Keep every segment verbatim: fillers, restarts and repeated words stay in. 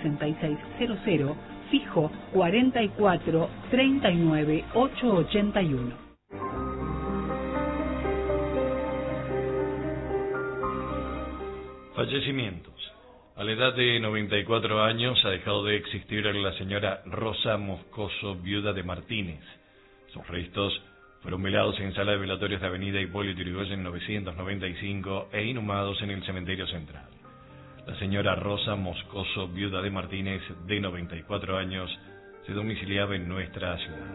sesenta y seis cero cero, fijo cuarenta y cuatro treinta y nueve ochocientos ochenta y uno. Fallecimientos. A la edad de noventa y cuatro años ha dejado de existir la señora Rosa Moscoso, viuda de Martínez. Sus restos fueron velados en sala de velatorios de Avenida Hipólito Yrigoyen novecientos noventa y cinco e inhumados en el cementerio central. La señora Rosa Moscoso, viuda de Martínez, de noventa y cuatro años, se domiciliaba en nuestra ciudad.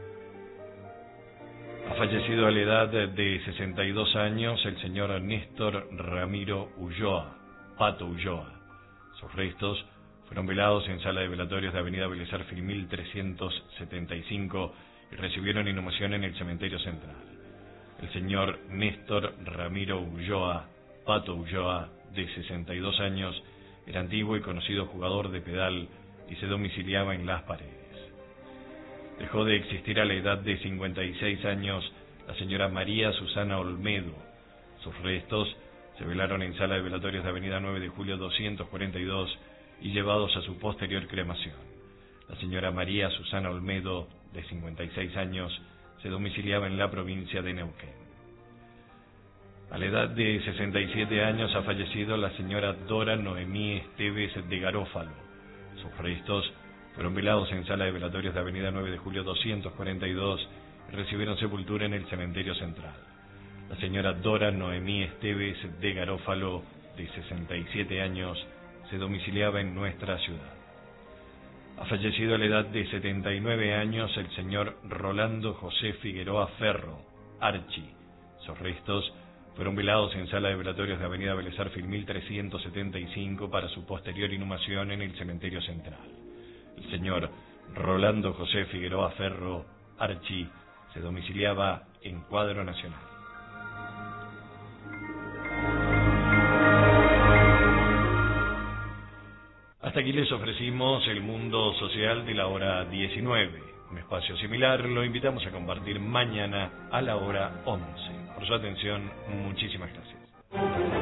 Ha fallecido a la edad de sesenta y dos años el señor Néstor Ramiro Ulloa, Pato Ulloa. Sus restos fueron velados en sala de velatorios de Avenida Vélez Arfiel mil trescientos setenta y cinco y recibieron inhumación en el cementerio central. El señor Néstor Ramiro Ulloa, Pato Ulloa, de sesenta y dos años, era antiguo y conocido jugador de pedal y se domiciliaba en Las Paredes. Dejó de existir a la edad de cincuenta y seis años la señora María Susana Olmedo. Sus restos se velaron en sala de velatorios de Avenida nueve de julio doscientos cuarenta y dos y llevados a su posterior cremación. La señora María Susana Olmedo, de cincuenta y seis años, se domiciliaba en la provincia de Neuquén. A la edad de sesenta y siete años ha fallecido la señora Dora Noemí Esteves de Garófalo. Sus restos fueron velados en sala de velatorios de Avenida nueve de julio doscientos cuarenta y dos y recibieron sepultura en el cementerio central. La señora Dora Noemí Esteves de Garófalo, de sesenta y siete años, se domiciliaba en nuestra ciudad. Ha fallecido a la edad de setenta y nueve años el señor Rolando José Figueroa Ferro, Archi. Sus restos fueron velados en sala de velatorios de Avenida Vélez Arfiel mil trescientos setenta y cinco para su posterior inhumación en el cementerio central. El señor Rolando José Figueroa Ferro, Archi, se domiciliaba en Cuadro Nacional. Hasta aquí les ofrecimos el mundo social de la hora diecinueve. Un espacio similar lo invitamos a compartir mañana a la hora once. Por su atención, muchísimas gracias.